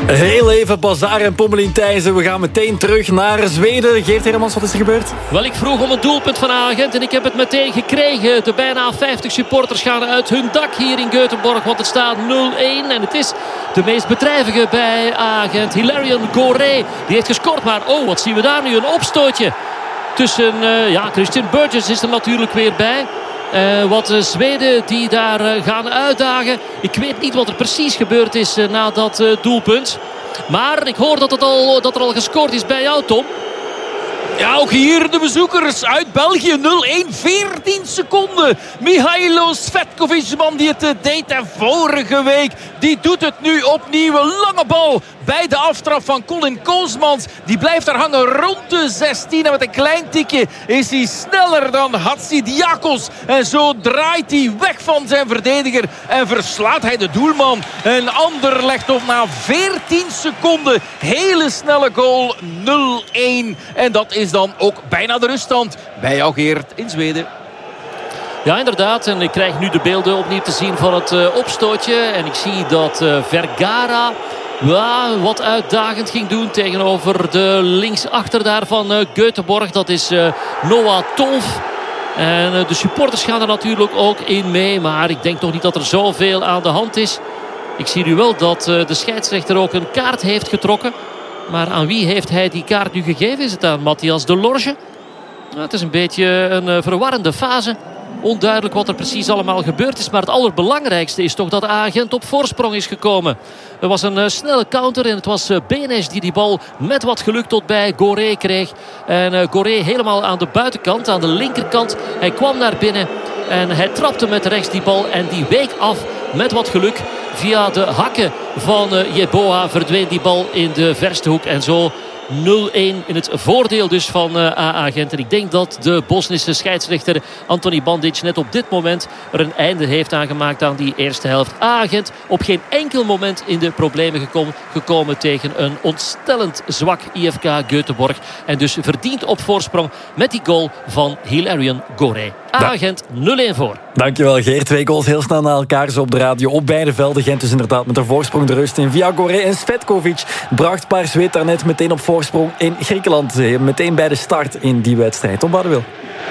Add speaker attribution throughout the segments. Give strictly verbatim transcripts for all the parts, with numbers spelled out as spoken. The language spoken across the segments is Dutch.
Speaker 1: Heel even Bazaar en Pommelien Thijssen. We gaan meteen terug naar Zweden. Geert Hermans, wat is er gebeurd?
Speaker 2: Wel, ik vroeg om een doelpunt van Agent en ik heb het meteen gekregen. De bijna vijftig supporters gaan uit hun dak hier in Göteborg, want het staat nul-een. En het is de meest bedrijvige bij Agent, Hilarion Goré. Die heeft gescoord, maar oh, wat zien we daar nu? Een opstootje tussen, uh, ja, Christian Burgess is er natuurlijk weer bij. Uh, wat uh, Zweden die daar uh, gaan uitdagen. Ik weet niet wat er precies gebeurd is uh, na dat uh, doelpunt. Maar ik hoor dat, het al, dat er al gescoord is bij jou, Tom.
Speaker 3: Ja, ook hier de bezoekers uit België. nul-een, veertien seconden. Mihailo Svetkovic, man die het deed vorige week. Die doet het nu opnieuw. Een lange bal bij de aftrap van Colin Koosmans. Die blijft daar hangen rond de zestien. En met een klein tikje is hij sneller dan Hatsidiakos. En zo draait hij weg van zijn verdediger. En verslaat hij de doelman. Een ander legt op na veertien seconden. Hele snelle goal. nul-een. En dat is dan ook bijna de ruststand bij jou, Geert, in Zweden.
Speaker 2: Ja, inderdaad. En ik krijg nu de beelden opnieuw te zien van het uh, opstootje. En ik zie dat uh, Vergara ja, wat uitdagend ging doen tegenover de linksachter daar van uh, Göteborg. Dat is uh, Noah Tolf. En uh, de supporters gaan er natuurlijk ook in mee. Maar ik denk toch niet dat er zoveel aan de hand is. Ik zie nu wel dat uh, de scheidsrechter ook een kaart heeft getrokken. Maar aan wie heeft hij die kaart nu gegeven? Is het aan Matthias de Lorge? Nou, het is een beetje een uh, verwarrende fase. Onduidelijk wat er precies allemaal gebeurd is. Maar het allerbelangrijkste is toch dat Agent op voorsprong is gekomen. Er was een uh, snelle counter en het was uh, Benes die die bal met wat geluk tot bij Goré kreeg. En uh, Goré helemaal aan de buitenkant, aan de linkerkant. Hij kwam naar binnen en hij trapte met rechts die bal en die week af met wat geluk. Via de hakken van uh, Jeboa verdween die bal in de verste hoek. En zo nul-een in het voordeel dus van uh, A-agent. En ik denk dat de Bosnische scheidsrechter Antoni Bandic net op dit moment er een einde heeft aangemaakt aan die eerste helft. A-agent op geen enkel moment in de problemen gekomen, gekomen tegen een ontstellend zwak I F K Göteborg. En dus verdient op voorsprong met die goal van Hilarion Goré. A-agent nul-een voor.
Speaker 1: Dankjewel, Geert. Twee goals heel snel na elkaar zo op de radio. Op beide velden. Gent dus inderdaad met een voorsprong de rust in. Via Goré en Svetkovic bracht Paar Zweed daarnet meteen op voorsprong in Griekenland. Meteen bij de start in die wedstrijd. Tom Baudewil.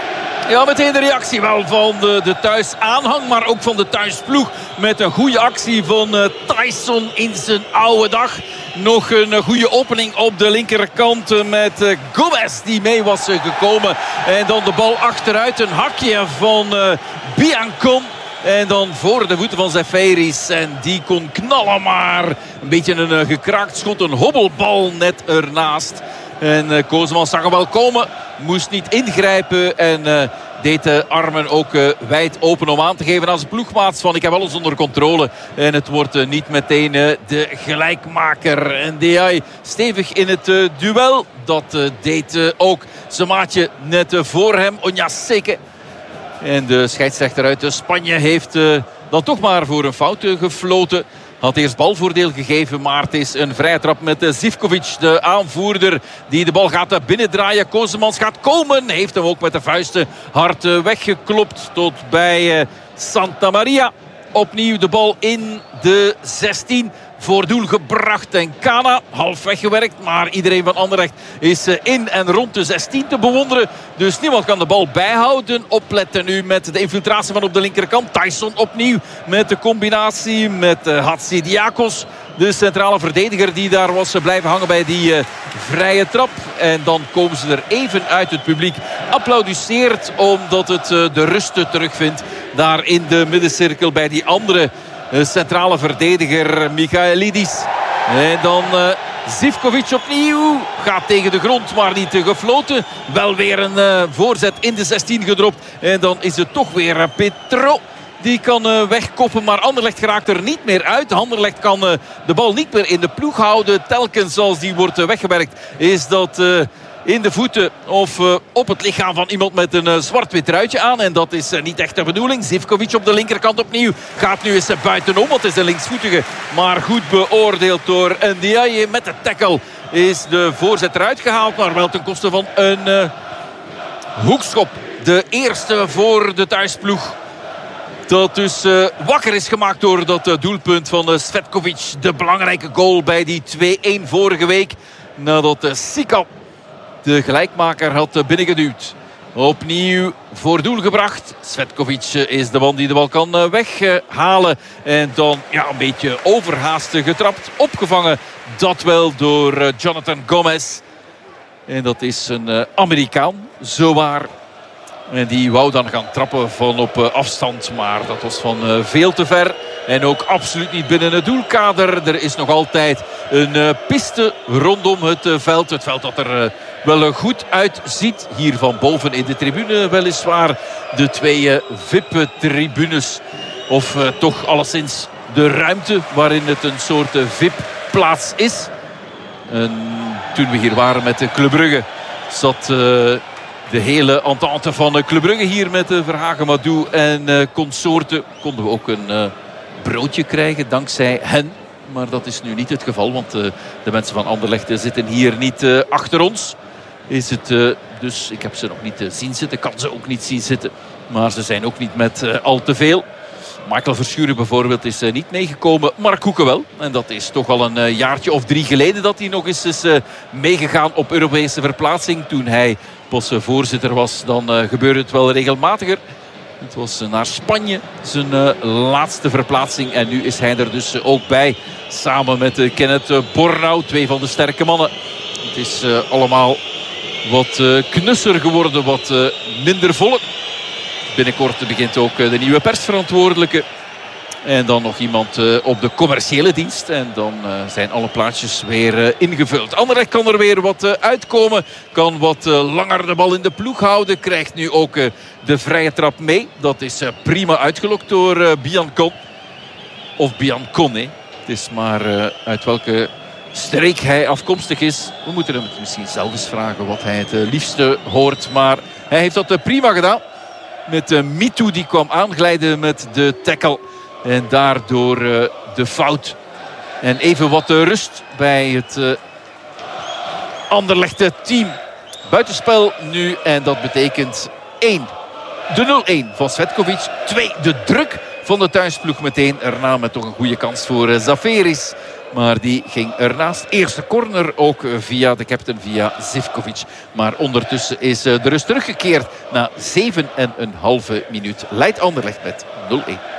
Speaker 3: Ja, meteen de reactie wel van de, de thuisaanhang, maar ook van de thuisploeg. Met een goede actie van uh, Tyson in zijn oude dag. Nog een uh, goede opening op de linkerkant uh, met uh, Gomez die mee was uh, gekomen. En dan de bal achteruit. Een hakje van uh, Biancon. En dan voor de voeten van Zeferis. En die kon knallen, maar een beetje een uh, gekraakt schot. Een hobbelbal net ernaast. En uh, Koosmans zag hem wel komen. Moest niet ingrijpen. En uh, deed de armen ook uh, wijd open om aan te geven aan zijn ploegmaats. Van ik heb alles onder controle. En het wordt uh, niet meteen uh, de gelijkmaker. En D I stevig in het uh, duel. Dat uh, deed uh, ook zijn maatje net uh, voor hem. Onyaseke. En de scheidsrechter uit Spanje heeft uh, dan toch maar voor een fout uh, gefloten. Had eerst balvoordeel gegeven, maar het is een vrije trap met uh, Zivkovic, de aanvoerder. Die de bal gaat uh, binnendraaien. Kosemans gaat komen. Heeft hem ook met de vuisten hard uh, weggeklopt tot bij uh, Santa Maria. Opnieuw de bal in de zestien. Voor doel gebracht en Kana half weggewerkt. Maar iedereen van Anderlecht is in en rond de zestien te bewonderen. Dus niemand kan de bal bijhouden. Opletten nu met de infiltratie van op de linkerkant. Tyson opnieuw met de combinatie met Hatsidiakos. De centrale verdediger die daar was blijven hangen bij die uh, vrije trap. En dan komen ze er even uit. Het publiek applaudisseert omdat het uh, de rust terugvindt. Daar in de middencirkel bij die andere uh, centrale verdediger Michaelidis. En dan uh, Zivkovic opnieuw. Gaat tegen de grond, maar niet uh, gefloten. Wel weer een uh, voorzet in de zestien gedropt. En dan is het toch weer uh, Petro. Die kan uh, wegkoppen, maar Anderlecht geraakt er niet meer uit. Anderlecht kan uh, de bal niet meer in de ploeg houden. Telkens als die wordt uh, weggewerkt is dat uh, in de voeten of uh, op het lichaam van iemand met een uh, zwart-wit truitje aan. En dat is uh, niet echt de bedoeling. Zivkovic op de linkerkant opnieuw. Gaat nu eens uh, buitenom, want het is een linksvoetige. Maar goed beoordeeld door Ndiaye. Met de tackle is de voorzet eruit gehaald. Maar wel ten koste van een uh, hoekschop. De eerste voor de thuisploeg. Dat dus uh, wakker is gemaakt door dat uh, doelpunt van uh, Cvetkovic. De belangrijke goal bij die twee-een vorige week. Nadat uh, Sika de gelijkmaker had uh, binnengeduwd. Opnieuw voor doel gebracht. Cvetkovic uh, is de man die de bal kan uh, weghalen. Uh, en dan ja, een beetje overhaast getrapt. Opgevangen, dat wel door uh, Jonathan Gomez. En dat is een uh, Amerikaan, zowaar. En die wou dan gaan trappen van op uh, afstand. Maar dat was van uh, veel te ver. En ook absoluut niet binnen het doelkader. Er is nog altijd een uh, piste rondom het uh, veld. Het veld dat er uh, wel uh, goed uitziet. Hier van boven in de tribune weliswaar. De twee uh, V I P-tribunes. Of uh, toch alleszins de ruimte waarin het een soort uh, V I P-plaats is. En toen we hier waren met de Club Brugge zat... Uh, De hele entente van Club Brugge hier met Verhagen, Madou en uh, consorten. Konden we ook een uh, broodje krijgen dankzij hen. Maar dat is nu niet het geval, want uh, de mensen van Anderlecht zitten hier niet uh, achter ons. Is het, uh, dus ik heb ze nog niet uh, zien zitten, kan ze ook niet zien zitten. Maar ze zijn ook niet met uh, al te veel. Michael Verschuren bijvoorbeeld is uh, niet meegekomen. Mark Koeken wel. En dat is toch al een uh, jaartje of drie geleden dat hij nog eens is uh, meegegaan op Europese verplaatsing. Toen hij pas uh, voorzitter was, dan uh, gebeurde het wel regelmatiger. Het was uh, naar Spanje zijn uh, laatste verplaatsing. En nu is hij er dus uh, ook bij. Samen met uh, Kenneth uh, Bornau, twee van de sterke mannen. Het is uh, allemaal wat uh, knusser geworden, wat uh, minder volk. Binnenkort begint ook de nieuwe persverantwoordelijke. En dan nog iemand op de commerciële dienst. En dan zijn alle plaatsjes weer ingevuld. Anderlecht kan er weer wat uitkomen. Kan wat langer de bal in de ploeg houden. Krijgt nu ook de vrije trap mee. Dat is prima uitgelokt door Biancon. Of Biancon, hè. Het is maar uit welke streek hij afkomstig is. We moeten hem misschien zelf eens vragen wat hij het liefste hoort. Maar hij heeft dat prima gedaan. Met uh, Mitu, die kwam aanglijden met de tackle. En daardoor uh, de fout. En even wat uh, rust bij het uh, Anderlecht team. Buitenspel nu. En dat betekent één. De nul-één van Cvetkovic. twee. De druk van de thuisploeg meteen. Erna met toch een goede kans voor uh, Zaferis. Maar die ging ernaast. Eerste corner ook via de captain, via Zivkovic. Maar ondertussen is de rust teruggekeerd. Na zeven en een halve minuut leidt Anderlecht met nul-één.